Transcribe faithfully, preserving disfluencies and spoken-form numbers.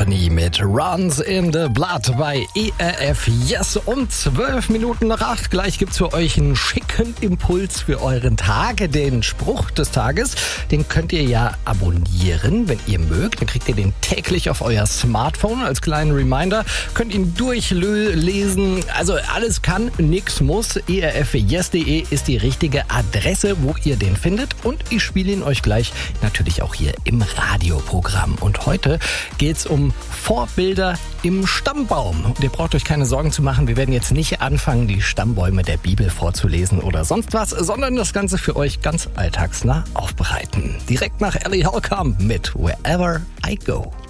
Company mit Runs in the Blood bei E R F Yes um zwölf Minuten nach acht. Gleich gibt's für euch einen schicken Impuls für euren Tag. Den Spruch des Tages, den könnt ihr ja abonnieren, wenn ihr mögt. Dann kriegt ihr den täglich auf euer Smartphone als kleinen Reminder. Könnt ihn durchlesen. Also alles kann, nix muss. E R F yes punkt de ist die richtige Adresse, wo ihr den findet. Und ich spiele ihn euch gleich natürlich auch hier im Radioprogramm. Und heute geht's um Vorbilder im Stammbaum. Und ihr braucht euch keine Sorgen zu machen. Wir werden jetzt nicht anfangen, die Stammbäume der Bibel vorzulesen oder sonst was, sondern das Ganze für euch ganz alltagsnah aufbereiten. Direkt nach Ellie Holcomb mit Wherever I Go.